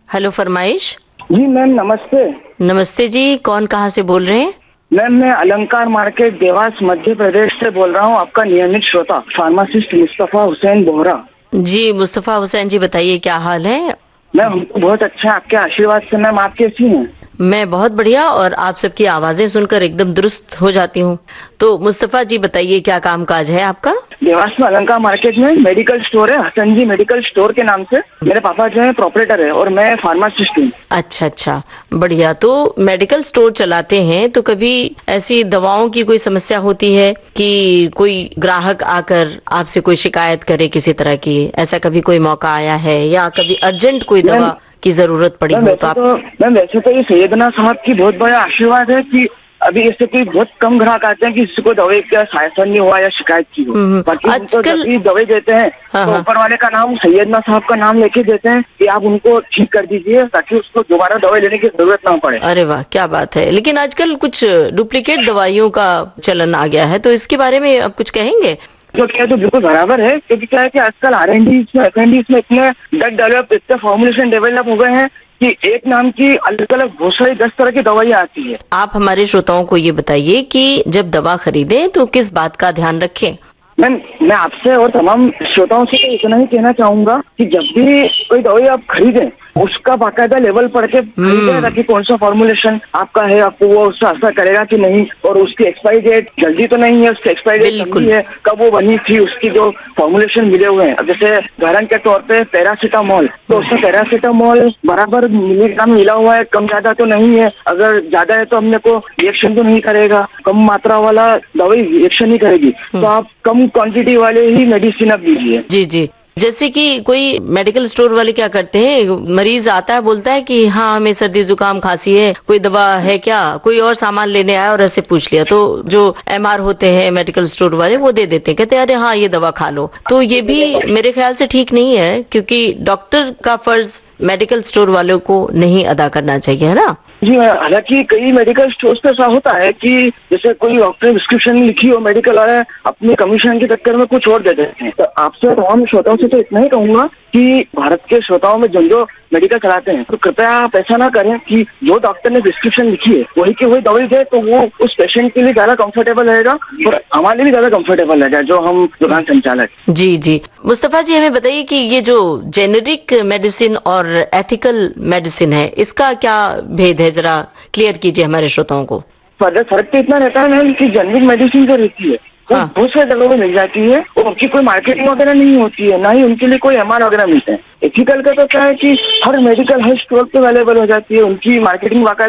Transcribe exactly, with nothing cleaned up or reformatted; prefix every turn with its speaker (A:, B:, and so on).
A: Hello फरमाइश।
B: जी ma'am नमस्ते।
A: नमस्ते जी, कौन कहाँ से बोल रहे हैं?
B: मैम मैं अलंकार मार्केट देवास मध्य प्रदेश से बोल रहा हूँ, आपका नियमित श्रोता फार्मासिस्ट मुस्तफा हुसैन बोहरा।
A: जी मुस्तफा हुसैन जी, बताइए क्या हाल है?
B: मैम हमको बहुत अच्छा है आपके आशीर्वाद से। मैम आप कैसी हैं?
A: मैं बहुत बढ़िया, और आप सबकी आवाजें सुनकर एकदम दुरुस्त हो जाती हूँ। तो मुस्तफा जी बताइए क्या काम काज है आपका?
B: देवास में अलंकार मार्केट में मेडिकल स्टोर है, हसन जी मेडिकल स्टोर के नाम से। मेरे पापा जो है प्रोपरेटर है और मैं फार्मासिस्ट हूँ।
A: अच्छा अच्छा, बढ़िया। तो मेडिकल स्टोर चलाते हैं तो कभी ऐसी दवाओं की कोई समस्या होती है कि कोई ग्राहक आकर आपसे कोई शिकायत करे किसी तरह की? ऐसा कभी कोई मौका आया है या कभी अर्जेंट कोई दवा की जरूरत पड़ी हो तो आप?
B: मैम वैसे तो ये सैयदना साहब की बहुत बड़ा आशीर्वाद है कि अभी इससे कोई बहुत कम ग्राहक आते हैं कि किसी को दवाई का शासन नहीं हुआ या शिकायत की हो। बाकी उनको जब भी दवाई देते हैं
A: हाँ,
B: तो
A: हाँ।
B: ऊपर वाले का नाम सैयदना साहब का नाम लेके देते हैं कि आप उनको ठीक कर दीजिए ताकि उसको दोबारा दवाई लेने की जरूरत ना पड़े।
A: अरे वाह, क्या बात है। लेकिन आजकल कुछ डुप्लीकेट दवाइयों का चलन आ गया है, तो इसके बारे में आप कुछ कहेंगे?
B: जो क्या तो बिल्कुल बराबर है, क्योंकि क्या है कि आजकल आर एन डी में एफ एन डी में इतने ड्रग डेवलप इतने फॉर्मुलेशन डेवलप हो गए हैं कि एक नाम की अलग अलग बहुत सारी दस तरह की दवाइयाँ आती है।
A: आप हमारे श्रोताओं को ये बताइए कि जब दवा खरीदें तो किस बात का ध्यान रखें?
B: मैम मैं आपसे और तमाम श्रोताओं से तो इतना ही कहना चाहूंगा कि जब भी कोई दवाई आप खरीदें उसका बाकायदा लेवल पढ़ के खरीदें ताकि कौन सा फॉर्मुलेशन आपका है, आपको वो उसका असर करेगा कि नहीं, और उसकी एक्सपायरी डेट जल्दी तो नहीं है, उसकी एक्सपायरी डेट लंबी है, कब वो बनी थी, उसकी जो फॉर्मुलेशन मिले हुए हैं। अब जैसे उदाहरण के तौर पे पैरासीटामोल, तो उसमें पैरासीटामोल बराबर मिलीग्राम मिला हुआ है, कम ज्यादा तो नहीं है। अगर ज्यादा है तो हमने को रिएक्शन तो नहीं करेगा, कम मात्रा वाला दवाई रिएक्शन नहीं करेगी, तो आप कम क्वांटिटी वाले ही मेडिसिन आप दीजिए।
A: जी जी, जैसे कि कोई मेडिकल स्टोर वाले क्या करते हैं, मरीज आता है बोलता है कि हाँ हमें सर्दी जुकाम खांसी है, कोई दवा है क्या? कोई और सामान लेने आया और ऐसे पूछ लिया, तो जो एम आर होते हैं मेडिकल स्टोर वाले वो दे देते हैं, कहते हैं अरे हाँ ये दवा खा लो। तो ये भी मेरे ख्याल से ठीक नहीं है, क्योंकि डॉक्टर का फर्ज मेडिकल स्टोर वालों को नहीं अदा करना चाहिए, है ना?
B: जी हालांकि कई मेडिकल स्टोर्स पे ऐसा होता है कि जैसे कोई डॉक्टर ने प्रिस्क्रिप्शन लिखी हो, मेडिकल वाले अपने कमीशन के चक्कर में कुछ और दे देते हैं। तो आपसे तमाम श्रोताओं से तो इतना ही कहूंगा कि भारत के श्रोताओं में जो जो मेडिकल चलाते हैं तो कृपया आप ऐसा ना करें कि जो डॉक्टर ने प्रिस्क्रिप्शन लिखी है वही की वही दवाई दे, तो वो उस पेशेंट के लिए ज्यादा कंफर्टेबल रहेगा और हमारे लिए भी ज्यादा कंफर्टेबल रहेगा जो हम दुकान संचालक।
A: जी जी, मुस्तफा जी हमें बताइए कि ये जो जेनेरिक मेडिसिन और एथिकल मेडिसिन है, इसका क्या भेद है, जरा क्लियर कीजिए हमारे श्रोताओं को।
B: फर्क फर्क तो इतना रहता है मैम कि जेनेरिक मेडिसिन जो रहती है वो
A: हाँ।
B: बहुत सारे जगहों में मिल जाती है और उनकी कोई मार्केटिंग वगैरह नहीं होती है, ना ही उनके लिए कोई एम आर वगैरह मिलते हैं। एथिकल का तो क्या है कि हर मेडिकल हर स्टोर पे अवेलेबल हो जाती है, उनकी मार्केटिंग